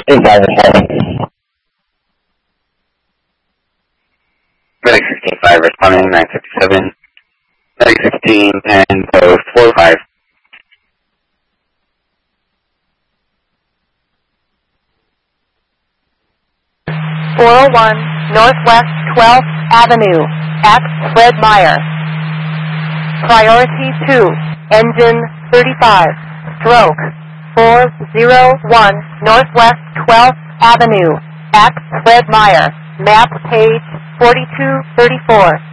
driver 7. Medic 16-5 responding, 957. Medic 16 and post 45. Northwest 12th Avenue, at Fred Meyer. Priority 2, engine 35, stroke 401 Northwest 12th Avenue, at Fred Meyer. Map page 4234.